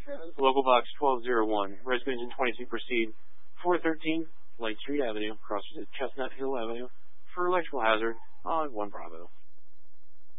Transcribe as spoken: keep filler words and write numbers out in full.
Local box twelve oh one. Rescue engine twenty-two proceed. four thirteen Light Street Avenue, crosses at Chestnut Hill Avenue, for electrical hazard on one Bravo.